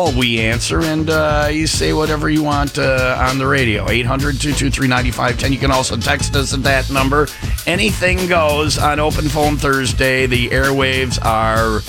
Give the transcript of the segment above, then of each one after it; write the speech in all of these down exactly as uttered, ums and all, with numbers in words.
call, we answer, and uh, you say whatever you want uh, on the radio. eight hundred, two two three, nine five one zero. You can also text us at that number. Anything goes on Open Phone Thursday. The airwaves are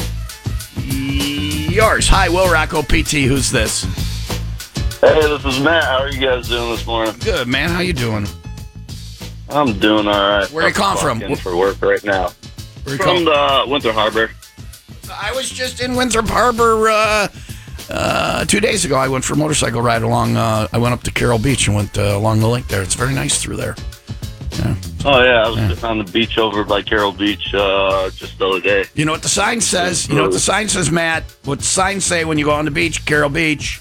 yours. Hi, Will Rock O P T. Who's this? Hey, this is Matt. How are you guys doing this morning? Good, man. How you doing? I'm doing all right. Where are you calling from? In for work right now. Where you From the Winthrop Harbor. I was just in Winthrop Harbor uh, uh, two days ago. I went for a motorcycle ride along. Uh, I went up to Carroll Beach and went uh, along the lake there. It's very nice through there. Yeah. Oh, yeah. I was Yeah. just on the beach over by Carroll Beach uh, just the other day. You know what the sign says? You know what the sign says, Matt? What the signs say when you go on the beach, Carroll Beach?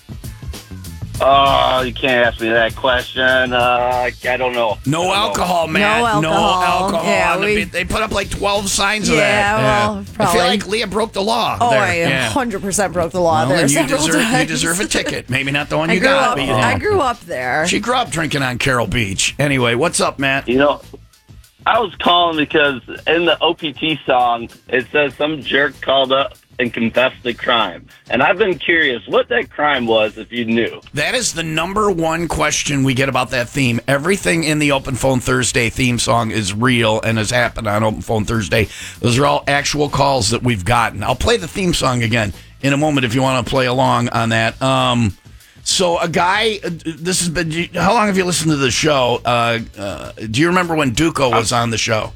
Oh, you can't ask me that question. Uh, I don't know. No I don't alcohol, know. Matt. No alcohol. alcohol Yeah, on the we- beach. They put up like twelve signs of Yeah, that. well, I probably. feel like Leah broke the law. Oh, there. I Yeah. one hundred percent broke the law Well, there then you several deserve, you times. deserve a ticket. Maybe not the one I you grew got. up. but you I did. grew up there. She grew up drinking on Carroll Beach. Anyway, what's up, Matt? You know, I was calling because in the O P T song, it says some jerk called up and confessed the crime. And I've been curious what that crime was, if you knew. That is the number one question we get about that theme. Everything in the Open Phone Thursday theme song is real and has happened on Open Phone Thursday. Those are all actual calls that we've gotten. I'll play the theme song again in a moment if you want to play along on that. Um, so a guy, this has been, how long have you listened to the show? Uh, uh, do you remember when Duco was on the show?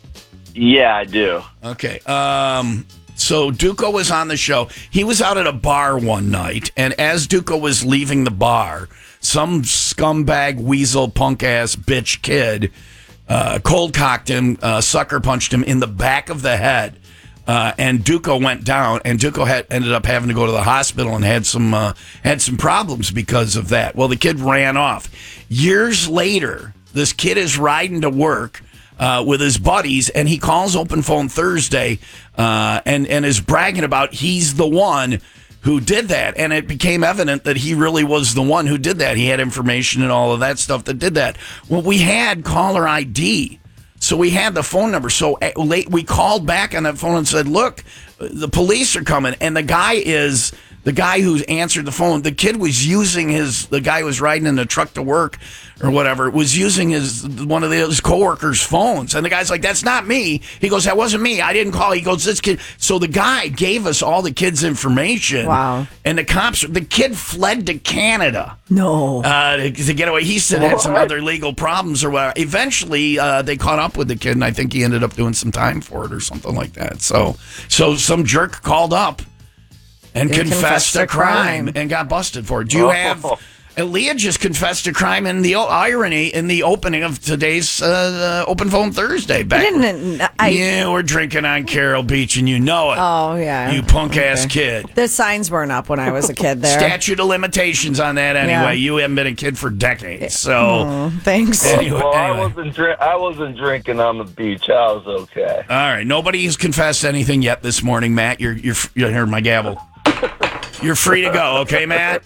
Yeah, I do. Okay. Um, so Duco was on the show. He was out at a bar one night, and as Duco was leaving the bar, some scumbag, weasel, punk-ass bitch kid uh, cold-cocked him, uh, sucker punched him in the back of the head. Uh, and Duco went down, and Duco had ended up having to go to the hospital and had some uh, had some problems because of that. Well, the kid ran off. Years later, this kid is riding to work uh, with his buddies, and he calls Open Phone Thursday uh, and and is bragging about he's the one who did that. And it became evident that he really was the one who did that. He had information and all of that stuff that did that. Well, we had caller I D. So we had the phone number. So at late, we called back on that phone and said, look, the police are coming. And the guy is, the guy who answered the phone, the kid was using his, the guy who was riding in the truck to work or whatever, was using his, one of his coworkers' phones. And the guy's like, that's not me. He goes, that wasn't me. I didn't call. He goes, this kid. So the guy gave us all the kid's information. Wow. And the cops, the kid fled to Canada. No. Uh, to, to get away. He said had some other legal problems or whatever. Eventually, uh, they caught up with the kid, and I think he ended up doing some time for it or something like that. So, so some jerk called up and, And confessed, confessed a a crime, crime. and got busted for it. Do you have? Leah just confessed a crime in the o- irony in the opening of today's uh, Open Phone Thursday. Back, I didn't. I, yeah, we're drinking on Carroll Beach, and you know it. Oh, yeah. You punk ass Okay. kid. The signs weren't up when I was a kid there. Statute of limitations on that anyway. Yeah. You haven't been a kid for decades, so. Oh, thanks. Anyway, Well, I anyway. wasn't dri- I wasn't drinking on the beach. I was okay. All right. Nobody's confessed anything yet this morning, Matt. You're you're you heard my gavel. You're free to go, okay, Matt?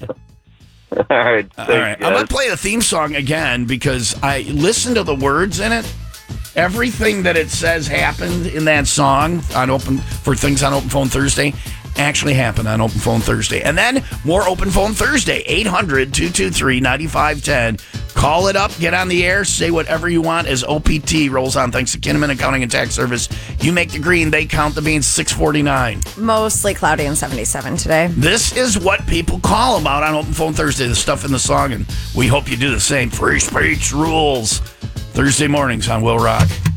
All right. All thanks, right. I'm guys. gonna play the theme song again because I listened to the words in it. Everything that it says happened in that song on open for things on Open Phone Thursday actually happened on Open Phone Thursday. And then more Open Phone Thursday. eight hundred, two two three, nine five one zero. Call it up, get on the air, say whatever you want as O P T rolls on. Thanks to Kinnaman Accounting and Tax Service. You make the green, they count the beans. six forty-nine. Mostly cloudy and seventy-seven today. This is what people call about on Open Phone Thursday, the stuff in the song, and we hope you do the same. Free speech rules. Thursday mornings on Will Rock.